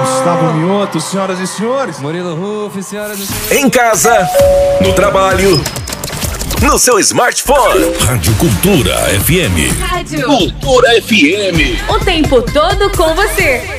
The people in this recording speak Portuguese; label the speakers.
Speaker 1: Gustavo Mioto, senhoras e senhores.
Speaker 2: Murilo Ruff, senhoras e senhores.
Speaker 3: Em casa, no trabalho, no seu smartphone. Rádio Cultura FM.
Speaker 4: Rádio
Speaker 3: Cultura FM.
Speaker 4: o tempo todo com você.